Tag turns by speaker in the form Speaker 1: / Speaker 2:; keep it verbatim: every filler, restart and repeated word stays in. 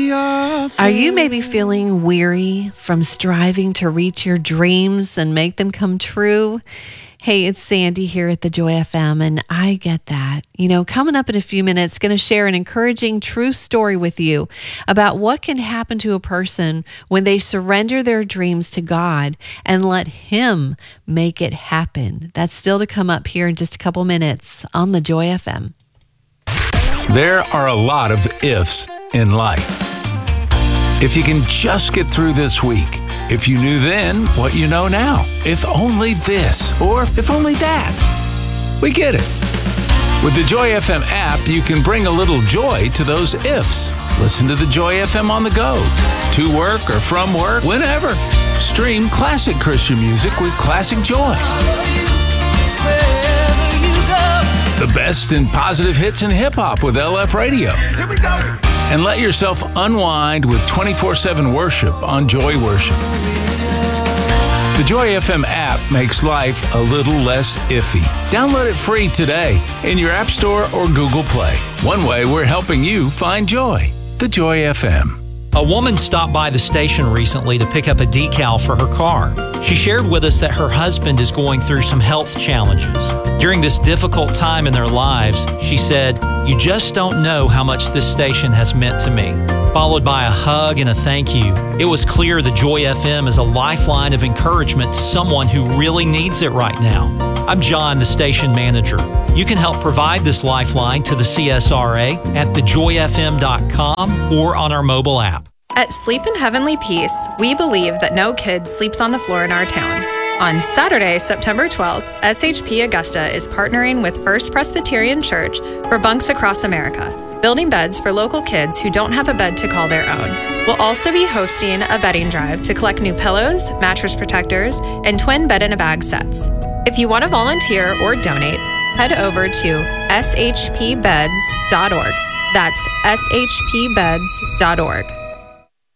Speaker 1: Are you maybe feeling weary from striving to reach your dreams and make them come true? Hey, it's Sandy here at the Joy F M, and I get that. You know, coming up in a few minutes, going to share an encouraging true story with you about what can happen to a person when they surrender their dreams to God and let Him make it happen. That's still to come up here in just a couple minutes on the Joy F M.
Speaker 2: There are a lot of ifs in life. If you can just get through this week, if you knew then what you know now, if only this, or if only that. We get it. With the Joy F M app, you can bring a little joy to those ifs. Listen to the Joy F M on the go, to work or from work, whenever. Stream classic Christian music with Classic Joy. The best in positive hits and hip-hop with L F Radio. Here we go. And let yourself unwind with twenty-four seven worship on Joy Worship. The Joy F M app makes life a little less iffy. Download it free today in your App Store or Google Play. One way we're helping you find joy. The Joy F M.
Speaker 3: A woman stopped by the station recently to pick up a decal for her car. She shared with us that her husband is going through some health challenges. During this difficult time in their lives, she said, "You just don't know how much this station has meant to me," followed by a hug and a thank you. It was clear the Joy F M is a lifeline of encouragement to someone who really needs it right now. I'm John, the station manager. You can help provide this lifeline to the C S R A at the joy f m dot com or on our mobile app.
Speaker 4: At Sleep in Heavenly Peace, we believe that no kid sleeps on the floor in our town. On Saturday, September twelfth, S H P Augusta is partnering with First Presbyterian Church for Bunks Across America, building beds for local kids who don't have a bed to call their own. We'll also be hosting a bedding drive to collect new pillows, mattress protectors, and twin bed-in-a-bag sets. If you want to volunteer or donate, head over to s h p beds dot org. That's s h p beds dot org.